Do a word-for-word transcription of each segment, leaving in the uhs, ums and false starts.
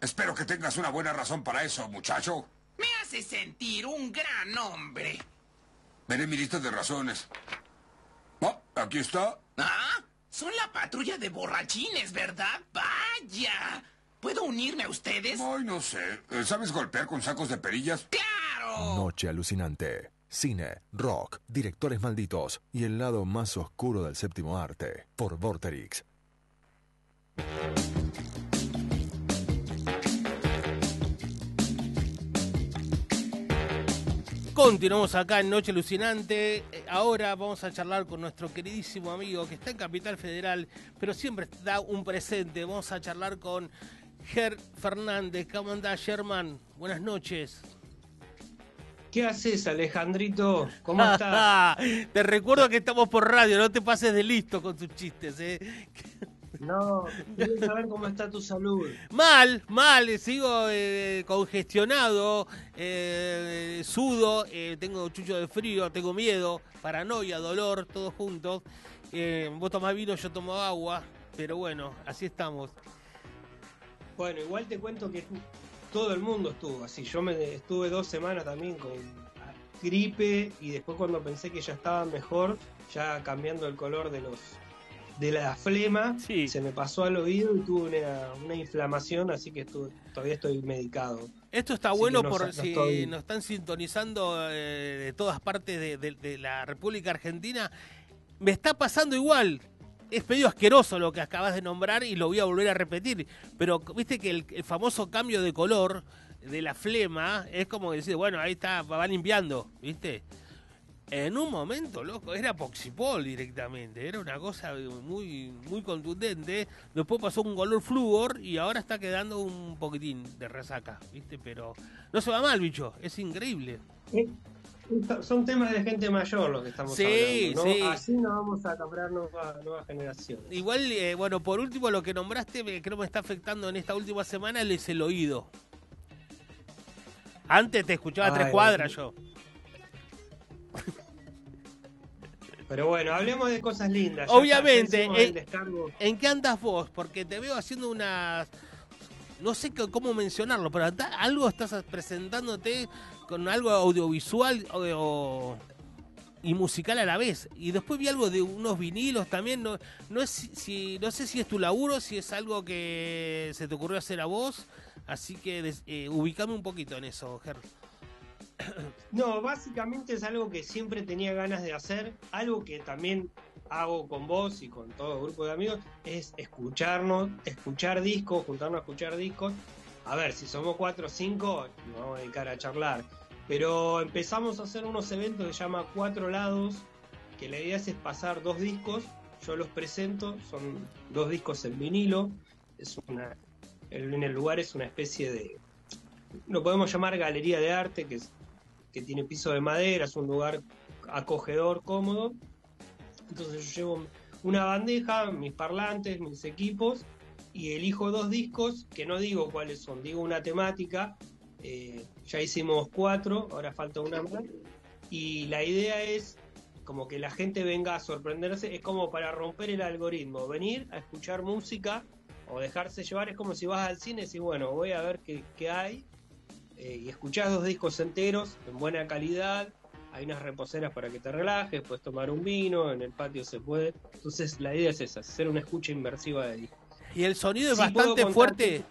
Espero que tengas una buena razón para eso, muchacho. Me hace sentir un gran hombre. Veré mi lista de razones. Oh, aquí está. ¿Ah? Son la patrulla de borrachines, ¿verdad? ¡Vaya! ¿Puedo unirme a ustedes? Ay, no sé. ¿Sabes golpear con sacos de perillas? ¡Claro! Noche alucinante. Cine, rock, directores malditos y el lado más oscuro del séptimo arte. Por Vorterix. Continuamos acá en Noche Alucinante. Ahora vamos a charlar con nuestro queridísimo amigo que está en Capital Federal, pero siempre da un presente. Vamos a charlar con Ger Fernández. ¿Cómo andás, Sherman? Buenas noches. ¿Qué haces, Alejandrito? ¿Cómo estás? Te recuerdo que estamos por radio, no te pases de listo con tus chistes, ¿eh? No, quiero saber cómo está tu salud. Mal, mal, sigo eh, congestionado, eh, sudo, eh, tengo chucho de frío, tengo miedo, paranoia, dolor, todos juntos. Eh, vos tomás vino, yo tomo agua, pero bueno, así estamos. Bueno, igual te cuento que todo el mundo estuvo así. Yo me estuve dos semanas también con gripe y después cuando pensé que ya estaba mejor, ya cambiando el color de los de la flema, sí. Se me pasó al oído y tuve una, una inflamación, así que estuve, todavía estoy medicado. Esto está así bueno no, por no si estoy... nos están sintonizando eh, de todas partes de, de, de la República Argentina. Me está pasando igual. Es medio asqueroso lo que acabas de nombrar y lo voy a volver a repetir. Pero viste que el, el famoso cambio de color de la flema es como decir, bueno, ahí está, va limpiando, ¿viste? En un momento, loco, era Poxipol directamente, era una cosa muy muy contundente. Después pasó un color flúor y ahora está quedando un poquitín de resaca, ¿viste? Pero no se va mal, bicho, es increíble. ¿Eh? Son temas de gente mayor lo que estamos sí, hablando, ¿no? Sí. Así no vamos a comprar nuevas nueva generaciones. Igual, eh, bueno, por último, lo que nombraste, me, creo que me está afectando en esta última semana, es el oído. Antes te escuchaba a tres Ay, cuadras yo. Pero bueno, hablemos de cosas lindas. Ya Obviamente, está, en, descargo. ¿en qué andas vos? Porque te veo haciendo unas... No sé cómo mencionarlo, pero algo estás presentándote con algo audiovisual o, o, y musical a la vez. Y después vi algo de unos vinilos también. No, no, es, si, no sé si es tu laburo, si es algo que se te ocurrió hacer a vos. Así que des, eh, ubicame un poquito en eso, Ger. No, básicamente es algo que siempre tenía ganas de hacer, algo que también hago con vos y con todo el grupo de amigos, es escucharnos, escuchar discos, juntarnos a escuchar discos. A ver, si somos cuatro o cinco, nos vamos a dedicar a charlar. Pero empezamos a hacer unos eventos que se llama Cuatro Lados, que la idea es pasar dos discos, yo los presento, son dos discos en vinilo, es una, en el lugar es una especie de, lo podemos llamar galería de arte, que es que tiene piso de madera, es un lugar acogedor, cómodo. Entonces yo llevo una bandeja, mis parlantes, mis equipos, y elijo dos discos, que no digo cuáles son, digo una temática. Eh, ya hicimos cuatro, ahora falta una más. Y la idea es como que la gente venga a sorprenderse, es como para romper el algoritmo, venir a escuchar música o dejarse llevar, es como si vas al cine y decís, bueno, voy a ver qué, qué hay. Eh, y escuchás dos discos enteros en buena calidad, hay unas reposeras para que te relajes, puedes tomar un vino, en el patio se puede. Entonces la idea es esa, hacer una escucha inmersiva de discos. Y el sonido es sí, bastante fuerte.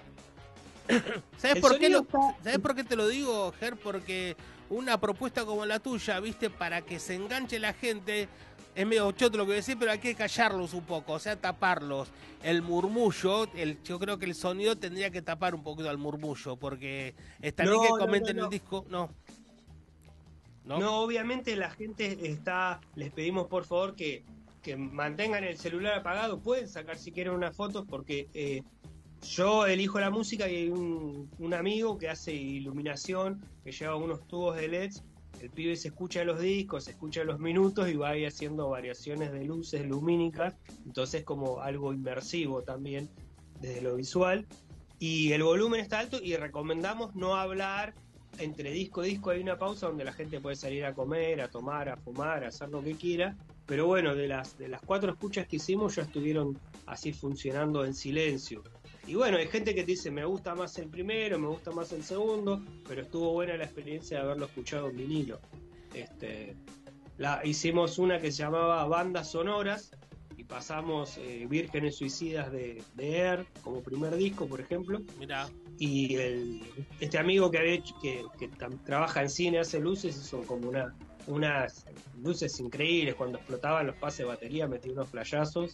¿Sabes por qué lo, está... ¿Sabes por qué te lo digo, Ger? Porque una propuesta como la tuya, viste, para que se enganche la gente, es medio choto lo que voy a decir, pero hay que callarlos un poco, o sea, taparlos. El murmullo, el, yo creo que el sonido tendría que tapar un poquito al murmullo, porque está bien no, que no, comenten no, no. el disco, no. no. No, obviamente la gente está, les pedimos por favor que, que mantengan el celular apagado, pueden sacar si quieren unas fotos, porque eh, yo elijo la música y hay un, un amigo que hace iluminación, que lleva unos tubos de L E Ds. El pibe se escucha los discos, se escucha los minutos y va ahí haciendo variaciones de luces lumínicas, entonces como algo inmersivo también desde lo visual. Y el volumen está alto y recomendamos no hablar entre disco y disco, hay una pausa donde la gente puede salir a comer, a tomar, a fumar, a hacer lo que quiera. Pero bueno, de las, de las cuatro escuchas que hicimos ya estuvieron así funcionando en silencio. Y bueno, hay gente que te dice, me gusta más el primero, me gusta más el segundo, pero estuvo buena la experiencia de haberlo escuchado en vinilo. Este, la, hicimos una que se llamaba Bandas Sonoras, y pasamos eh, Vírgenes Suicidas de, de Air como primer disco, por ejemplo. Mirá. Y el, este amigo que había hecho, que, que tam, trabaja en cine, hace luces, hizo como una, unas luces increíbles. Cuando explotaban los pases de batería, metía unos flayazos.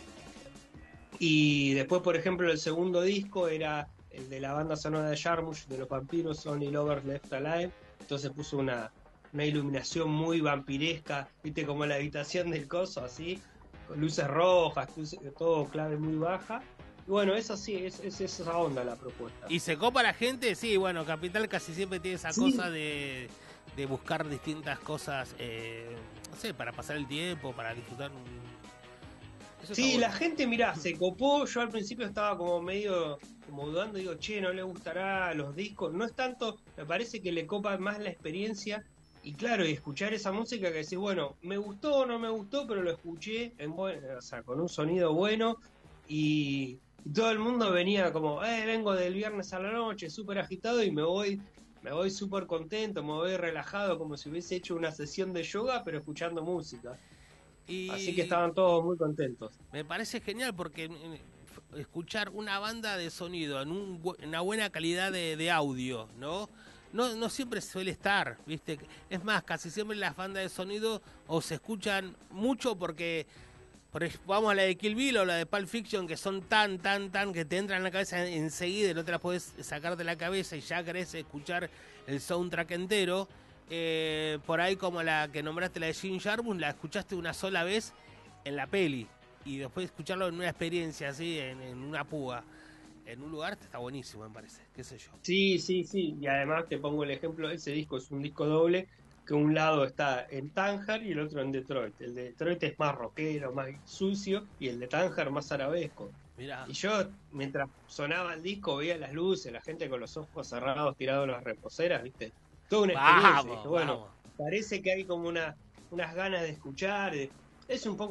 Y después, por ejemplo, el segundo disco era el de la banda sonora de Jarmusch, de los vampiros, Only Lovers Left Alive. Entonces puso una, una iluminación muy vampiresca, viste, como la habitación del coso, así, con luces rojas, luces, todo clave muy baja. Y bueno, es así, es, es esa onda la propuesta. ¿Y se copa la gente? Sí, bueno, Capital casi siempre tiene esa Sí. cosa de, de buscar distintas cosas, eh, no sé, para pasar el tiempo, para disfrutar un... Eso Sí, está la bueno. gente, mirá, se copó. Yo al principio estaba como medio como dudando, digo, che, no le gustará los discos. No es tanto, me parece que le copa más la experiencia. Y claro, y escuchar esa música que decís, bueno, me gustó o no me gustó, pero lo escuché en buen, o sea, con un sonido bueno. Y, y todo el mundo venía como, eh, vengo del viernes a la noche, súper agitado, y me voy me voy súper contento, me voy relajado, como si hubiese hecho una sesión de yoga, pero escuchando música. Y Así que estaban todos muy contentos. me parece genial porque eh, f- escuchar una banda de sonido en un bu- en una buena calidad de, de audio, ¿no? No, no siempre suele estar, ¿viste? Es más, casi siempre las bandas de sonido o se escuchan mucho porque, por ej- vamos a la de Kill Bill o la de Pulp Fiction, que son tan, tan, tan, que te entran en la cabeza enseguida y no te las podés sacar de la cabeza y ya querés escuchar el soundtrack entero. Eh, por ahí como la que nombraste, la de Jim Jarmusch, la escuchaste una sola vez en la peli y después escucharlo en una experiencia así, en, en una púa, en un lugar, está buenísimo, me parece, qué sé yo. Sí, sí, sí. Y además te pongo el ejemplo, ese disco es un disco doble, que un lado está en Tánger y el otro en Detroit. El de Detroit es más rockero, más sucio, y el de Tánger más arabesco. Mirá, Y yo, mientras sonaba el disco, veía las luces, la gente con los ojos cerrados tirados en las reposeras, ¿viste? Toda una experiencia. vamos, Dije, bueno, vamos. parece que hay como una, unas ganas de escuchar. de- Es un poco